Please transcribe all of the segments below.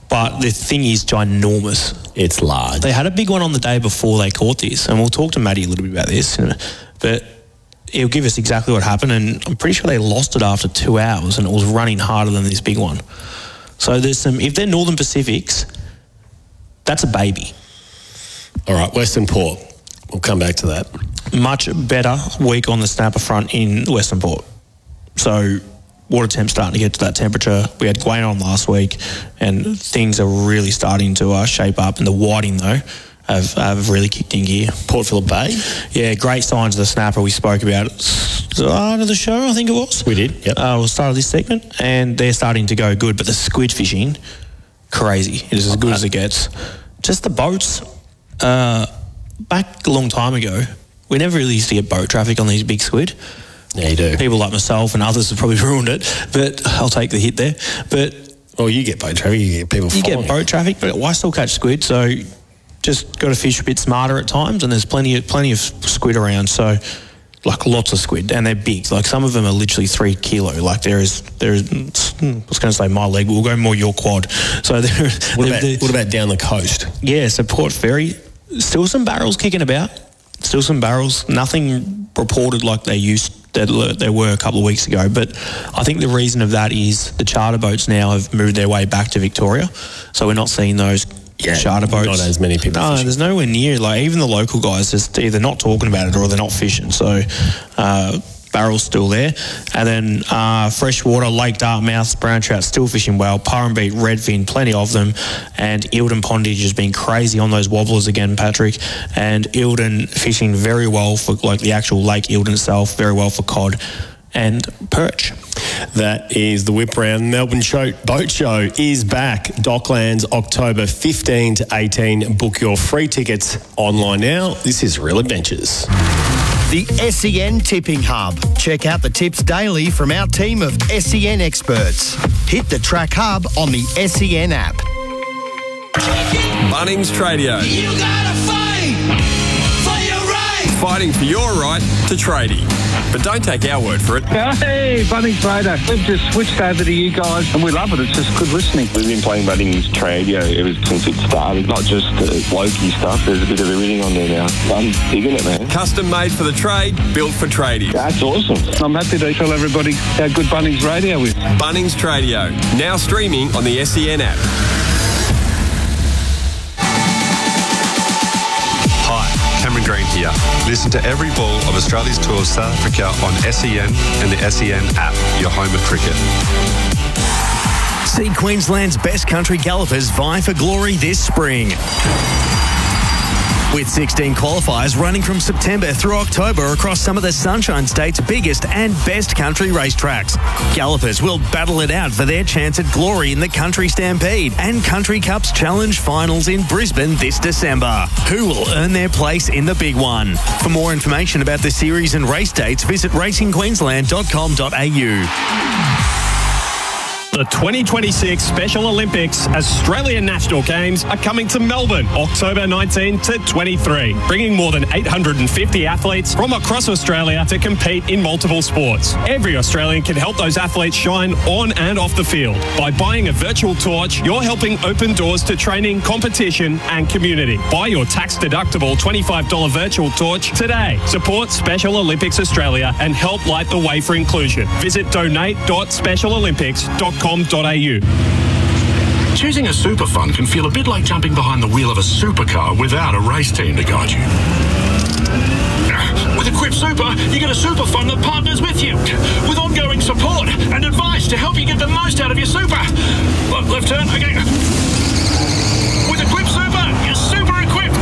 but the thing is ginormous. It's large. They had a big one on the day before they caught this, and we'll talk to Matty a little bit about this, but he'll give us exactly what happened, and I'm pretty sure they lost it after 2 hours, and it was running harder than this big one. So there's some, if they're Northern Pacifics, that's a baby. All right, Western Port. We'll come back to that. Much better week on the snapper front in Western Port. So water temp starting to get to that temperature. We had Gwain on last week, and things are really starting to shape up. And the whiting, though, have really kicked in gear. Port Phillip Bay? Yeah, great signs of the snapper we spoke about at the start of the show, I think it was. We did, yep. We'll start this segment, and they're starting to go good. But the squid fishing, crazy. It is as good as it gets. Just the boats. Back a long time ago, we never really used to get boat traffic on these big squid. Yeah, you do. People like myself and others have probably ruined it, but I'll take the hit there. But well, you get boat traffic, you get people following. You get boat traffic, but I still catch squid, so just got to fish a bit smarter at times, and there's plenty of squid around, so like lots of squid, and they're big. Like some of them are literally 3 kilo. Like there is I was going to say my leg, but we'll go more your quad. So what about down the coast? Yeah, so Port Fairy, still some barrels kicking about. Still some barrels. Nothing reported like they were a couple of weeks ago. But I think the reason of that is the charter boats now have moved their way back to Victoria. So we're not seeing those charter boats. Not as many people fishing. There's nowhere near. Like even the local guys just either not talking about it or they're not fishing. So barrels still there. And then freshwater, Lake Dartmouth, brown trout still fishing well. Purrumbete, redfin, plenty of them. And Eildon Pondage has been crazy on those wobblers again, Patrick. And Eildon fishing very well for like the actual Lake Eildon itself, very well for cod and perch. That is the Whip Round. Melbourne Boat Show is back. Docklands, October 15 to 18. Book your free tickets online now. This is Real Adventures. The SEN Tipping Hub. Check out the tips daily from our team of SEN experts. Hit the Track Hub on the SEN app. Bunnings Tradio. You gotta fight for your right. Fighting for your right to tradie. But don't take our word for it. Hey, Bunnings Trader. We've just switched over to you guys and we love it. It's just good listening. We've been playing Bunnings Tradio ever since it started. Not just blokey stuff. There's a bit of everything on there now. I'm digging it, man. Custom made for the trade, built for tradies. That's awesome. I'm happy to tell everybody how good Bunnings Radio is. Bunnings Tradio. Now streaming on the SEN app. Cameron Green here. Listen to every ball of Australia's tour of South Africa on SEN and the SEN app, your home of cricket. See Queensland's best country gallopers vie for glory this spring. With 16 qualifiers running from September through October across some of the Sunshine State's biggest and best country racetracks. Gallopers will battle it out for their chance at glory in the Country Stampede and Country Cups Challenge Finals in Brisbane this December. Who will earn their place in the big one? For more information about the series and race dates, visit racingqueensland.com.au. The 2026 Special Olympics Australian National Games are coming to Melbourne, October 19 to 23, bringing more than 850 athletes from across Australia to compete in multiple sports. Every Australian can help those athletes shine on and off the field. By buying a virtual torch, you're helping open doors to training, competition and community. Buy your tax-deductible $25 virtual torch today. Support Special Olympics Australia and help light the way for inclusion. Visit donate.specialolympics.com.au. Choosing a super fund can feel a bit like jumping behind the wheel of a supercar without a race team to guide you. With Equip Super, you get a super fund that partners with you, with ongoing support and advice to help you get the most out of your super. Left turn, okay. With Equip Super, you're super equipped.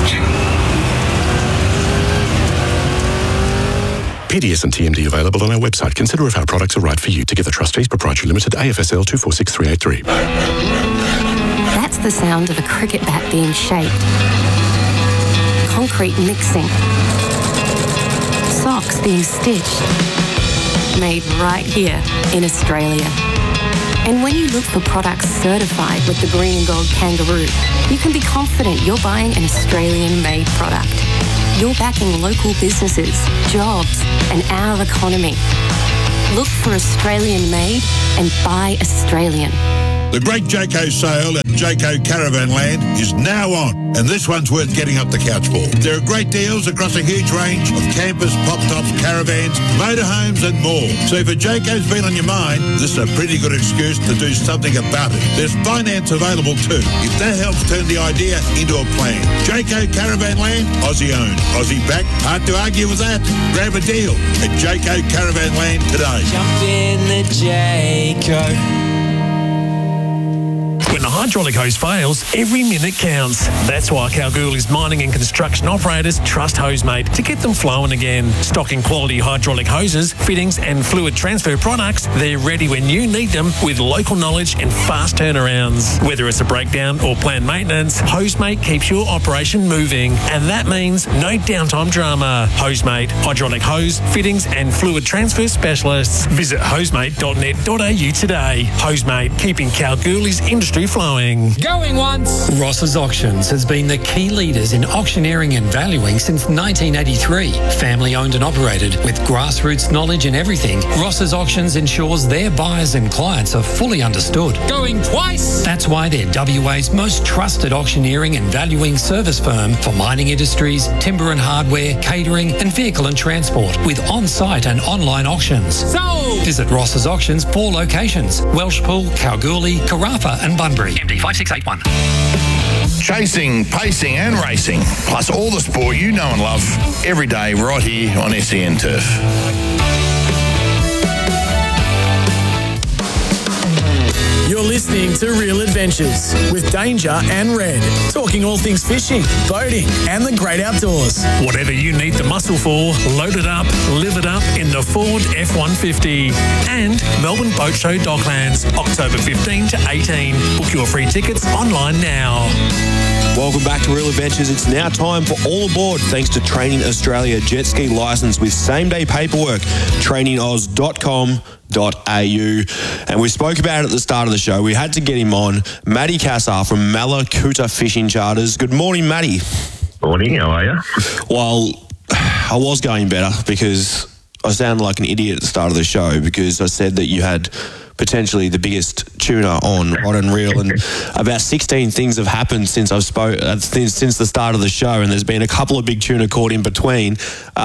PDS and TMD available on our website. Consider if our products are right for you. Together Trustees Proprietary Limited, AFSL 246383. That's the sound of a cricket bat being shaped. Concrete mixing. Socks being stitched. Made right here in Australia. And when you look for products certified with the green and gold kangaroo, you can be confident you're buying an Australian-made product. You're backing local businesses, jobs, and our economy. Look for Australian-made and buy Australian. The great Jayco sale at Jayco Caravan Land is now on, and this one's worth getting up the couch for. There are great deals across a huge range of campers, pop-tops, caravans, motorhomes and more. So if a Jayco's been on your mind, this is a pretty good excuse to do something about it. There's finance available too, if that helps turn the idea into a plan. Jayco Caravan Land, Aussie owned, Aussie backed. Hard to argue with that. Grab a deal at Jayco Caravan Land today. Jump in the Jayco. When the hydraulic hose fails, every minute counts. That's why Kalgoorlie's mining and construction operators trust Hosemate to get them flowing again. Stocking quality hydraulic hoses, fittings and fluid transfer products, they're ready when you need them with local knowledge and fast turnarounds. Whether it's a breakdown or planned maintenance, Hosemate keeps your operation moving. And that means no downtime drama. Hosemate, hydraulic hose, fittings and fluid transfer specialists. Visit hosemate.net.au today. Hosemate, keeping Kalgoorlie's industry flowing. Going once. Ross's Auctions has been the key leaders in auctioneering and valuing since 1983. Family owned and operated with grassroots knowledge in everything, Ross's Auctions ensures their buyers and clients are fully understood. Going twice. That's why they're WA's most trusted auctioneering and valuing service firm for mining industries, timber and hardware, catering and vehicle and transport with on-site and online auctions. So visit Ross's Auctions 4 locations: Welshpool, Kalgoorlie, Karratha and Bunbury. MD 5681. Chasing, pacing and racing, plus all the sport you know and love every day right here on SEN Turf. You're listening to Real Adventures with Danger and Red, talking all things fishing, boating and the great outdoors. Whatever you need the muscle for, load it up, live it up in the Ford F-150. And Melbourne Boat Show Docklands, October 15 to 18. Book your free tickets online now. Welcome back to Real Adventures. It's now time for All Aboard, thanks to Training Australia jet ski licence with same-day paperwork. TrainingAus.com.au. And we spoke about it at the start of the show. We had to get him on. Matty Cassar from Mallacoota Fishing Charters. Good morning, Matty. Morning, how are you? Well, I was going better because I sounded like an idiot at the start of the show because I said that you had potentially the biggest tuna on Rod and Reel, and about 16 things have happened since I've since the start of the show, and there's been a couple of big tuna caught in between.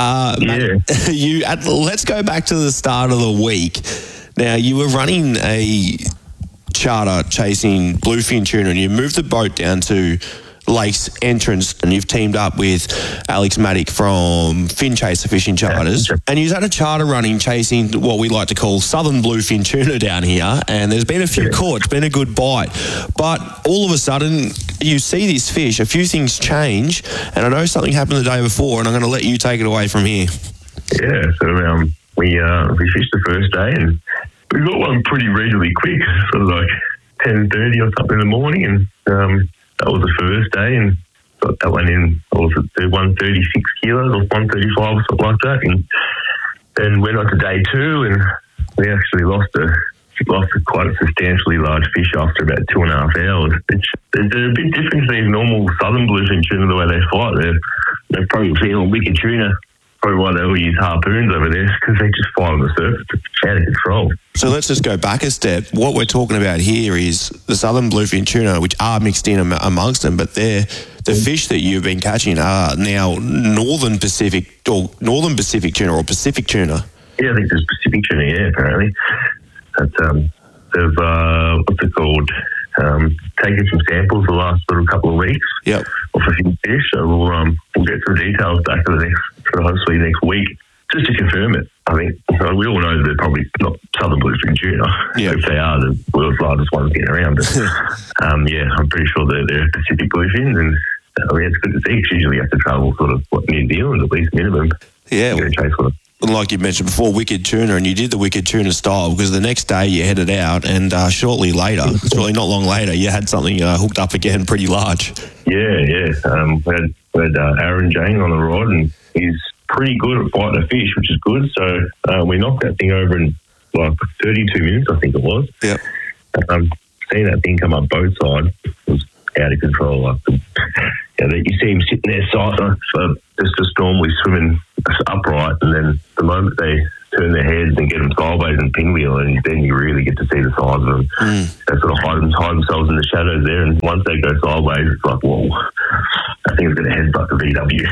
Let's go back to the start of the week. Now, you were running a charter chasing bluefin tuna, and you moved the boat down to Lakes Entrance, and you've teamed up with Alex Maddock from Fin Chaser Fishing Charters, and you've had a charter running chasing what we like to call southern bluefin tuna down here, and there's been a few caught. It's been a good bite, but all of a sudden you see this fish, a few things change, and I know something happened the day before, and I'm going to let you take it away from here. Yeah, so we fished the first day, and we got one pretty reasonably quick, sort of like 10:30 or something in the morning, and that was the first day, and got that one in, what was it, 136 kilos or 135 or something like that. And then went on to day two, and we actually lost a quite a substantially large fish after about 2.5 hours. They're a bit different to these normal southern bluefin tuna, the way they fight. They're probably feeling wicked tuna. Probably why they all use harpoons over there, because they just fight on the surface. It's out of control. So let's just go back a step. What we're talking about here is the southern bluefin tuna, which are mixed in amongst them, but the fish that you've been catching are now northern Pacific tuna or Pacific tuna. Yeah, I think there's Pacific tuna, yeah, apparently. They've, what's it called? Taken some samples the last sort of couple of weeks. Yep. Of a few fish, so we'll get some details back for hopefully next week, just to confirm it. I think we all know that they're probably not southern bluefin tuna. Yep. If they are, the world's largest ones getting around. But I'm pretty sure they're Pacific bluefins, and it's good to see, because usually you have to travel sort of New Zealand at least minimum. Yeah. To chase one. Like you mentioned before, wicked tuna, and you did the wicked tuna style because the next day you headed out, and shortly later, shortly not long later, you had something hooked up again pretty large. Yeah. We had Aaron Jane on the rod, and he's pretty good at fighting a fish, which is good. So we knocked that thing over in like 32 minutes, I think it was. Yeah. Seeing that thing come up both sides was out of control. Like you see him sitting there sightless, so just normally swimming upright, and then the moment they turn their heads and get them sideways and pinwheel, and then you really get to see the size of them. They sort of hide themselves in the shadows there, and once they go sideways, it's like, whoa, I think it's going to headbutt the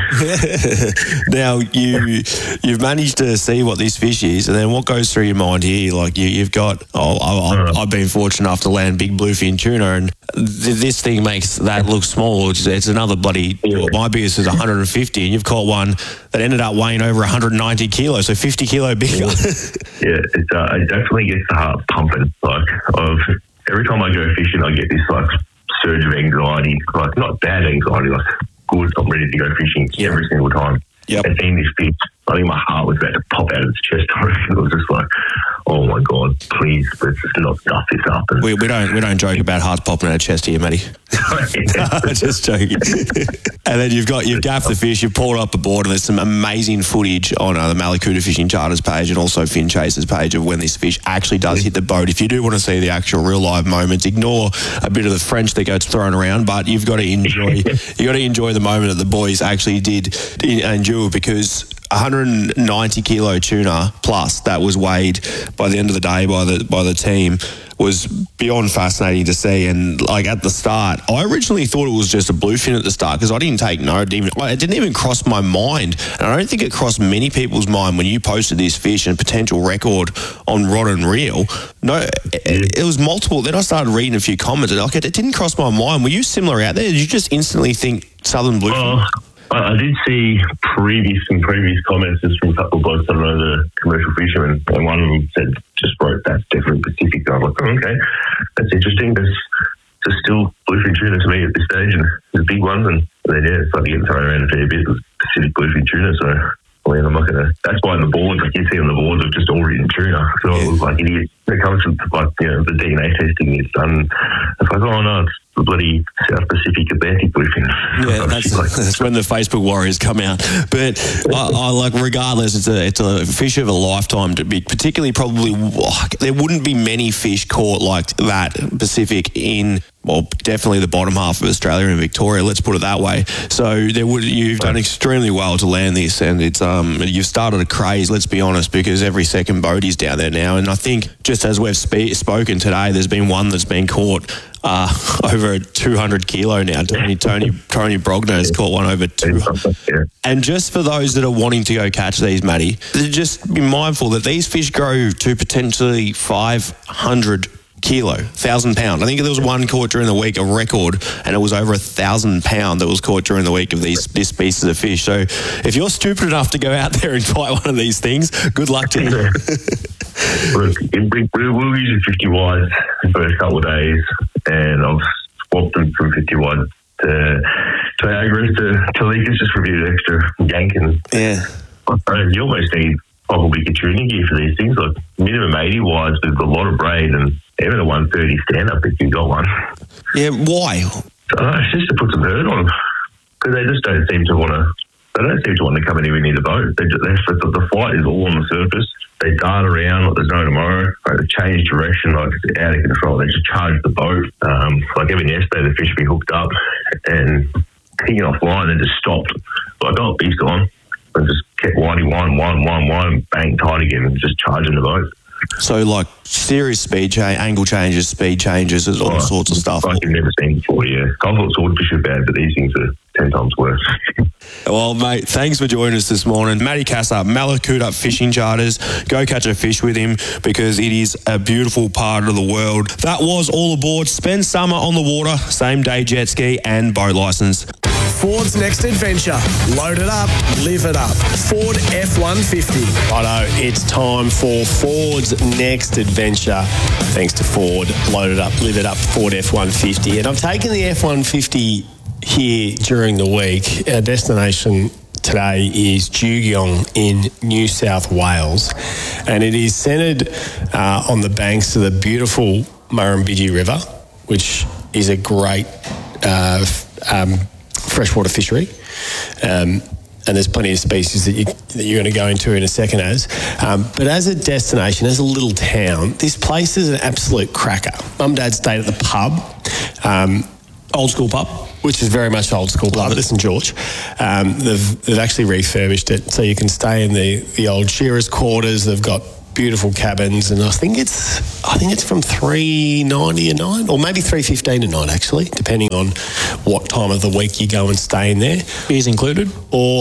VW. Now, you've managed to see what this fish is, and then what goes through your mind here? Like, you've got, I've been fortunate enough to land big bluefin tuna, and this thing makes that look small. It's another bloody, my biggest is 150, and you've caught one that ended up weighing over 190 kilos, so 50 kilo bigger. Yeah, it definitely gets the heart pumping. Like, every time I go fishing, I get this like surge of anxiety, like not bad anxiety, like good. I'm ready to go fishing every single time. And seeing this fish, I think my heart was about to pop out of its chest. It was just like, oh my God, please, let's just not stuff this up. And we don't joke about hearts popping out of chest here, Matty. Just joking. And then you've gaffed the fish, you've pulled up a board, and there's some amazing footage on the Malakuta Fishing Charters page and also Fin Chasers page of when this fish actually does hit the boat. If you do want to see the actual real live moments, ignore a bit of the French that gets thrown around, but you've got to enjoy the moment that the boys actually did endure, because 190 kilo tuna plus that was weighed by the end of the day by the team was beyond fascinating to see. And like at the start, I originally thought it was just a bluefin at the start, because I didn't take note. It didn't even cross my mind, and I don't think it crossed many people's mind when you posted this fish and potential record on Rod and Reel. No, it was multiple. Then I started reading a few comments, and it didn't cross my mind. Were you similar out there? Did you just instantly think southern bluefin? I did see previous comments just from a couple of blokes I know, the commercial fishermen, and one of them wrote that's definitely Pacific. And I'm like, oh, okay, that's interesting. There's still bluefin tuna to me at this stage, and the big ones, and then it's starting getting thrown around a fair bit. It's Pacific bluefin tuna, so I mean, I'm not gonna. That's why on the boards, like you see on the boards, I've just all written tuna. So I was like idiot. When it comes to the DNA testing is done, it's like, oh no, it's the bloody South Pacific Atlantic bluefin. Yeah, that's when the Facebook warriors come out. But I like, regardless, it's a fish of a lifetime to be. Particularly, probably there wouldn't be many fish caught like that Pacific in. Well, definitely the bottom half of Australia and Victoria. Let's put it that way. So you've done extremely well to land this, and it's you've started a craze. Let's be honest, because every second boat is down there now, and I think just as we've spoken today, there's been one that's been caught over 200 kilo now. Tony Brogner has caught one over 200. And just for those that are wanting to go catch these, Matty, just be mindful that these fish grow to potentially 500 kilo, 1,000 pound. I think there was one caught during the week, a record, and it was over 1,000 pound that was caught during the week of this species of fish. So if you're stupid enough to go out there and fight one of these things, good luck to you. Look, we'll use 50 wides the first couple of days, and I've swapped them from 50 wide to Niagara to Leakers just for a bit of extra yanking. Yeah. You almost need probably good tuning gear for these things, like minimum 80 wides with a lot of braid, and even a 130 stand-up if you've got one. Yeah, why? It's just to put some hurt on them, because they just don't seem to want to. They don't seem to want to come anywhere near the boat. The flight is all on the surface. They dart around like there's no tomorrow. They change direction like it's out of control. They just charge the boat. Like even yesterday, the fish be hooked up and kicking off line and just stopped. Like, oh, beast on, and just kept winding, bang, tight again, and just charging the boat. So, like, serious angle changes, speed changes, there's all sorts of stuff. Like you've never seen before, yeah. I thought swordfish are bad, but these things are 10 times worse. Well, mate, thanks for joining us this morning. Matty Cassup, Malakuta Fishing Charters. Go catch a fish with him, because it is a beautiful part of the world. That was all aboard. Spend summer on the water, same day jet ski and boat licence. Ford's next adventure. Load it up, live it up. Ford F-150. Righto, it's time for Ford's next adventure. Thanks to Ford. Load it up, live it up, Ford F-150. And I've taken the F-150 here during the week. Our destination today is Jugeong in New South Wales, and it is centred on the banks of the beautiful Murrumbidgee River, which is a great freshwater fishery, and there's plenty of species that you're going to go into in a second. But as a destination, as a little town, this place is an absolute cracker. Mum and Dad stayed at the pub. Old school pub. Which is very much old school pub, St George. They've actually refurbished it so you can stay in the old shearers' quarters. They've got beautiful cabins, and I think it's from $3.90 a night, or maybe $3.15 a night actually, depending on what time of the week you go and stay in there. Beers included? Or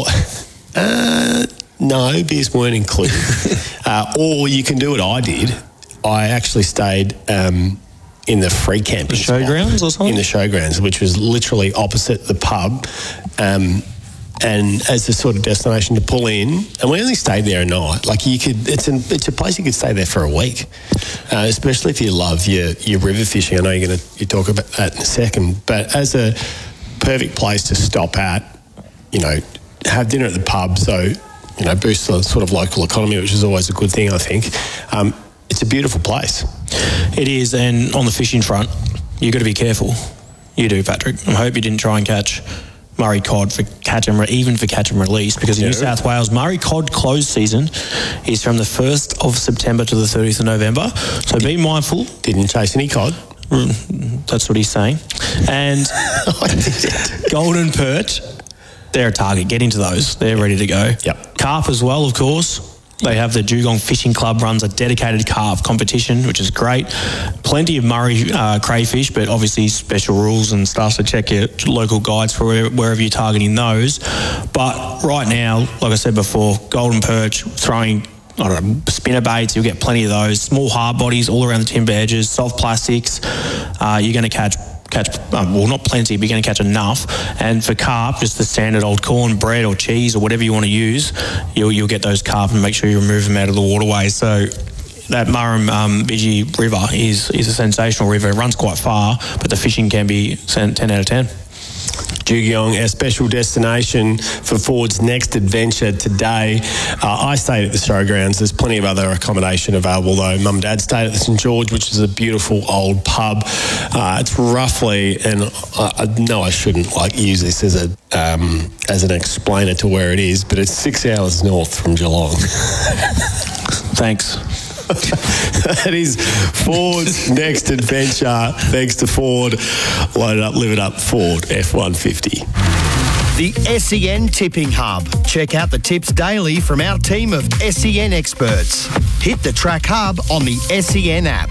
no, beers weren't included. Or you can do what I did. I actually stayed in the free camping showgrounds or something? In the showgrounds, which was literally opposite the pub, and as a sort of destination to pull in. And we only stayed there a night. Like it's a place you could stay there for a week, especially if you love your river fishing. I know you talk about that in a second, but as a perfect place to stop at, have dinner at the pub, so boost the sort of local economy, which is always a good thing, I think. It's a beautiful place. It is, and on the fishing front, you've got to be careful. You do, Patrick. I hope you didn't try and catch Murray cod for catch and release, because in New South Wales, Murray cod closed season is from the 1st of September to the 30th of November. So be mindful. Didn't chase any cod. That's what he's saying. And golden perch, they're a target. Get into those. They're ready to go. Yep. Carp as well, of course. They have the Dugong Fishing Club runs a dedicated carp competition, which is great. Plenty of Murray crayfish, but obviously special rules and stuff, so check your local guides for wherever you're targeting those. But right now, like I said before, golden perch, throwing spinner baits, you'll get plenty of those. Small hard bodies all around the timber edges, soft plastics. You're going to catch not plenty, but you're going to catch enough. And for carp, just the standard old cornbread or cheese or whatever you want to use, you'll get those carp, and make sure you remove them out of the waterways. So that Murrum Bidgie River is a sensational river. It runs quite far, but the fishing can be 10 out of 10. Dugong, our special destination for Ford's next adventure today. I stayed at the showgrounds. There's plenty of other accommodation available though. Mum and Dad stayed at the St George, which is a beautiful old pub. It's roughly, and I know I shouldn't use this as an explainer to where it is, but it's 6 hours north from Geelong. Thanks. That is Ford's next adventure. Thanks to Ford. Load it up, live it up. Ford F-150. The SEN Tipping Hub. Check out the tips daily from our team of SEN experts. Hit the Track Hub on the SEN app.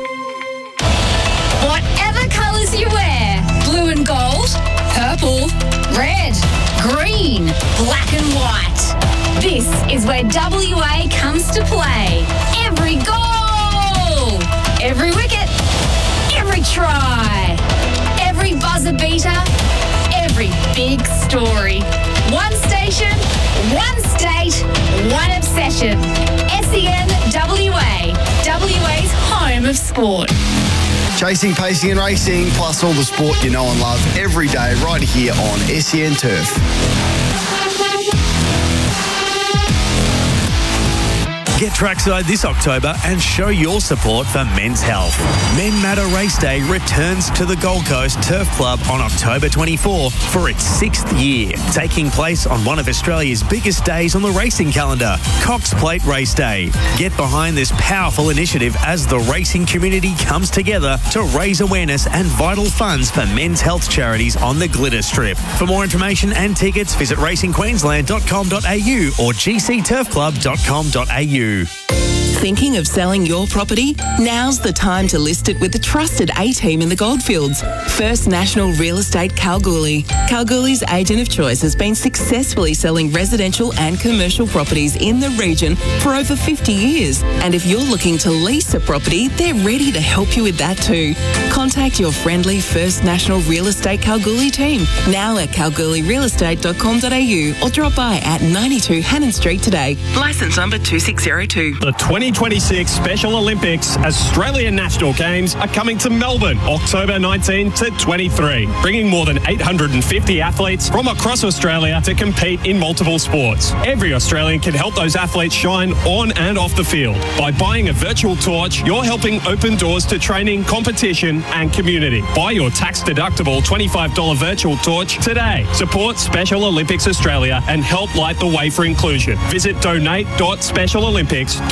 Whatever colours you wear, blue and gold, purple, red, green, black and white. This is where WA comes to play. Every goal, every wicket, every try, every buzzer beater, every big story. One station, one state, one obsession. SEN WA, WA's home of sport. Chasing, pacing and racing, plus all the sport you know and love every day right here on SEN Turf. Get trackside this October and show your support for men's health. Men Matter Race Day returns to the Gold Coast Turf Club on October 24 for its 6th year, taking place on one of Australia's biggest days on the racing calendar, Cox Plate Race Day. Get behind this powerful initiative as the racing community comes together to raise awareness and vital funds for men's health charities on the Glitter Strip. For more information and tickets, visit racingqueensland.com.au or gcturfclub.com.au. Thinking of selling your property? Now's the time to list it with the trusted A-team in the Goldfields, First National Real Estate Kalgoorlie. Kalgoorlie's agent of choice has been successfully selling residential and commercial properties in the region for over 50 years. And if you're looking to lease a property, they're ready to help you with that too. Contact your friendly First National Real Estate Kalgoorlie team, now at kalgoorlierealestate.com.au or drop by at 92 Hannon Street today. Licence number 2602. The 2026 Special Olympics Australian National Games are coming to Melbourne, October 19 to 23, bringing more than 850 athletes from across Australia to compete in multiple sports. Every Australian can help those athletes shine on and off the field. By buying a virtual torch, you're helping open doors to training, competition and community. Buy your tax-deductible $25 virtual torch today. Support Special Olympics Australia and help light the way for inclusion. Visit donate.specialolympics.com.au.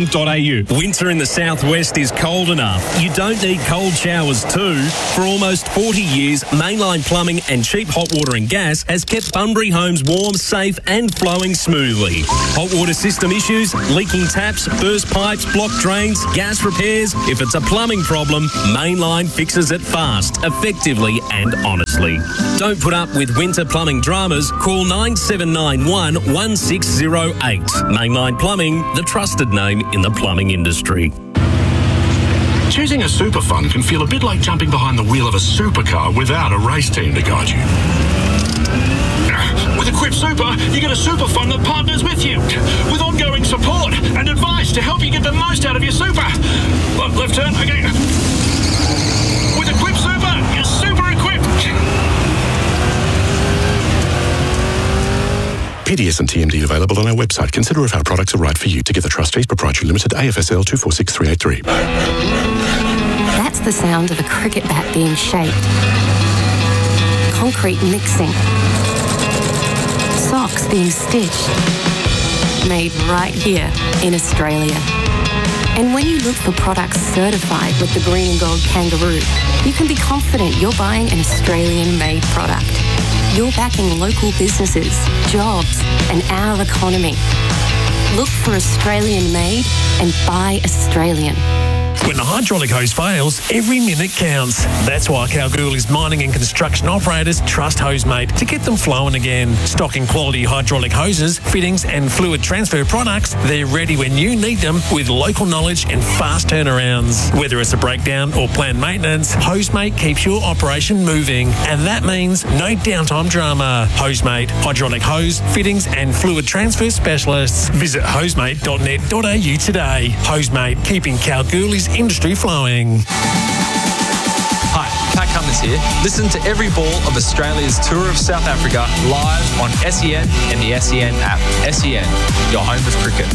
mainline.com.au. Winter in the southwest is cold enough. You don't need cold showers too. For almost 40 years, Mainline Plumbing and Cheap Hot Water and Gas has kept Bunbury homes warm, safe and flowing smoothly. Hot water system issues, leaking taps, burst pipes, blocked drains, gas repairs. If it's a plumbing problem, Mainline fixes it fast, effectively and honestly. Don't put up with winter plumbing dramas. Call 9791 1608. Mainline Plumbing, the trusted name in the plumbing industry. Choosing a super fund can feel a bit like jumping behind the wheel of a supercar without a race team to guide you. With Equip Super, you get a super fund that partners with you, with ongoing support and advice to help you get the most out of your super. Left turn, okay. With Equip Super, you're super equipped. PDS and TMD available on our website. Consider if our products are right for you. Together Trustees Proprietary Limited, AFSL 246383. That's the sound of a cricket bat being shaped. Concrete mixing. Socks being stitched. Made right here in Australia. And when you look for products certified with the Green and Gold Kangaroo, you can be confident you're buying an Australian-made product. You're backing local businesses, jobs, and our economy. Look for Australian-made and buy Australian. When the hydraulic hose fails, every minute counts. That's why Kalgoorlie's mining and construction operators trust HoseMate to get them flowing again. Stocking quality hydraulic hoses, fittings and fluid transfer products, they're ready when you need them with local knowledge and fast turnarounds. Whether it's a breakdown or planned maintenance, HoseMate keeps your operation moving. And that means no downtime drama. HoseMate, hydraulic hose, fittings and fluid transfer specialists. Visit hosemate.net.au today. HoseMate, keeping Kalgoorlie's industry flowing. Hi, Pat Cummins here. Listen to every ball of Australia's Tour of South Africa live on SEN and the SEN app. SEN, your home of cricket.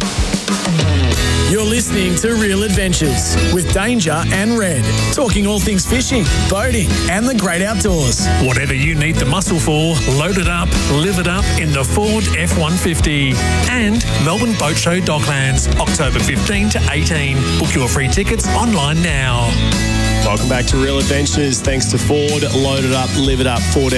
You're listening to Real Adventures with Danger and Red, talking all things fishing, boating and the great outdoors. Whatever you need the muscle for, load it up, live it up in the Ford F-150. And Melbourne Boat Show Docklands, October 15 to 18. Book your free tickets online now. Welcome back to Real Adventures. Thanks to Ford, Load It Up, Live It Up, Ford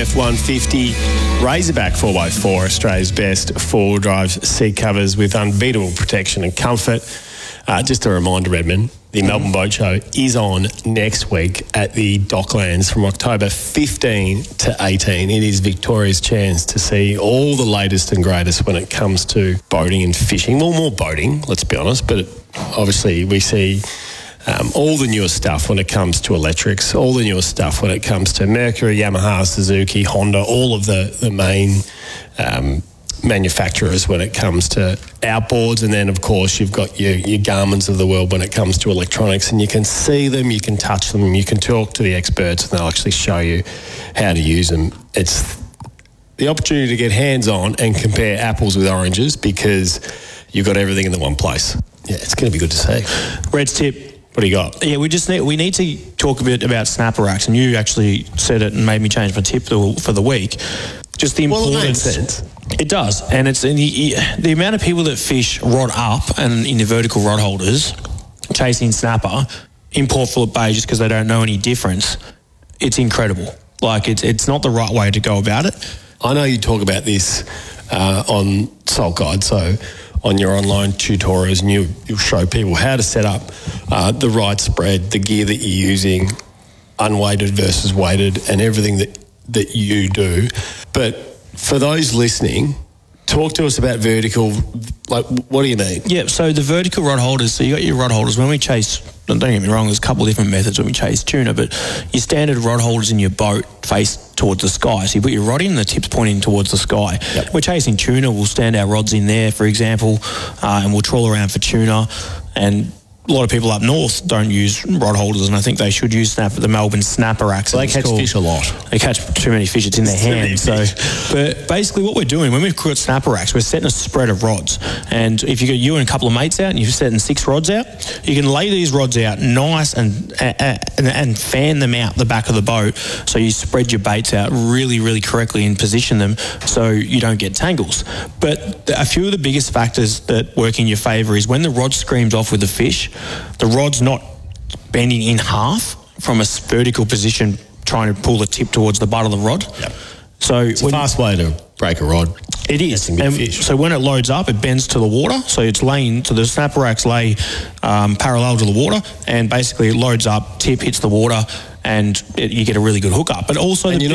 F-150, Razorback 4x4, Australia's best four-wheel drive seat covers with unbeatable protection and comfort. Just a reminder, Redmond, the Melbourne Boat Show is on next week at the Docklands from October 15 to 18. It is Victoria's chance to see all the latest and greatest when it comes to boating and fishing. Well, more boating, let's be honest, but obviously we see all the newest stuff when it comes to electrics, all the newest stuff when it comes to Mercury, Yamaha, Suzuki, Honda, all of the main manufacturers when it comes to outboards. And then, of course, you've got your Garmins of the world when it comes to electronics, and you can see them, you can touch them, you can talk to the experts, and they'll actually show you how to use them. It's the opportunity to get hands-on and compare apples with oranges because you've got everything in the one place. Yeah, it's going to be good to see. Red's tip. What do you got? Yeah, we need to talk a bit about snapper racks, and you actually said it and made me change my tip for the week. Just the importance. Well, it makes sense. It does, and it's the amount of people that fish rod up and in the vertical rod holders chasing snapper in Port Phillip Bay just because they don't know any difference. It's incredible. Like it's not the right way to go about it. I know you talk about this on Salt Guide, so on your online tutorials, and you'll show people how to set up the right spread, the gear that you're using, unweighted versus weighted, and everything that you do. But for those listening, talk to us about vertical. Like, what do you mean? Yeah, so the vertical rod holders, so you got your rod holders. When we chase, don't get me wrong, there's a couple of different methods when we chase tuna, but your standard rod holders in your boat face towards the sky. So you put your rod in, the tip's pointing towards the sky. Yep. We're chasing tuna, we'll stand our rods in there, for example, and we'll trawl around for tuna. And a lot of people up north don't use rod holders, and I think they should use the Melbourne snapper axe. They catch fish a lot. They catch too many fish. It's in their hands. But basically, what we're doing when we've caught snapper axe, we're setting a spread of rods. And if you got you and a couple of mates out, and you're setting 6 rods out, you can lay these rods out nice and fan them out the back of the boat. So you spread your baits out really, really correctly and position them so you don't get tangles. But a few of the biggest factors that work in your favour is when the rod screams off with the fish, the rod's not bending in half from a vertical position trying to pull the tip towards the butt of the rod. Yep. So it's a fast way to break a rod. It is. And fish. So when it loads up, it bends to the water. So it's laying, so the snapper axe lay parallel to the water, and basically it loads up, tip hits the water, and you get a really good hookup. But also, and you're